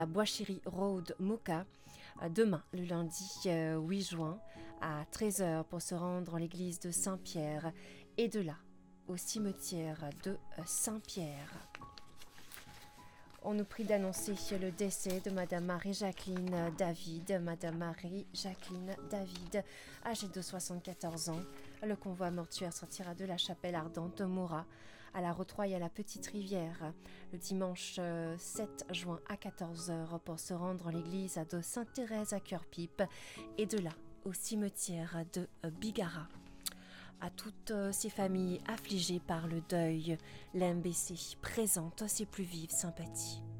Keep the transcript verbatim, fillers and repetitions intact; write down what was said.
à Bois-Chéri Road, Moka, euh, demain, le lundi euh, huit juin, à treize heures pour se rendre en l'église de Saint-Pierre et de là au cimetière de euh, Saint-Pierre. On nous prie d'annoncer le décès de Madame Marie-Jacqueline David. Madame Marie-Jacqueline David, âgée de soixante-quatorze ans. Le convoi mortuaire sortira de la chapelle ardente Moura à la Rotroye à la Petite Rivière le dimanche sept juin à quatorze heures pour se rendre en l'église de Sainte-Thérèse à Cœur-Pipe et de là au cimetière de Bigara. À toutes ces familles affligées par le deuil, l'M B C présente ses plus vives sympathies.